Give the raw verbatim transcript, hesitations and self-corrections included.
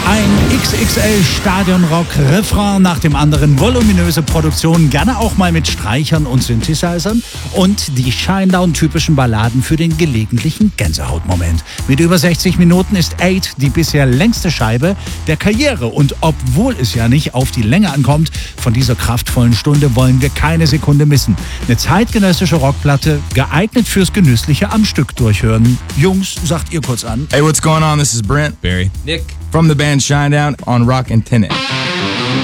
Ein X X L-Stadionrock-Refrain nach dem anderen, voluminöse Produktionen, gerne auch mal mit Streichern und Synthesizern und die Shinedown-typischen Balladen für den gelegentlichen Gänsehautmoment. Mit über sechzig Minuten ist Eight die bisher längste Scheibe der Karriere und obwohl es ja nicht auf die Länge ankommt, von dieser kraftvollen Stunde wollen wir keine Sekunde missen. Eine zeitgenössische Rockplatte, geeignet fürs genüssliche am Stück durchhören. Jungs, sagt ihr kurz an. Hey, what's going on? This is Brent. Barry. Nick. From the band Shinedown on Rock and Tenet.